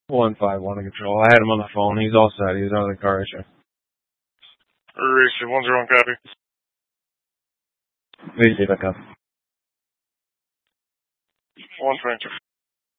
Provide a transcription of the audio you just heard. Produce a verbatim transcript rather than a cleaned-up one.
one five one to control. I had him on the phone. He's all set. He was out of the car issue. Racer, one zero one copy. V C back up. One twenty-two.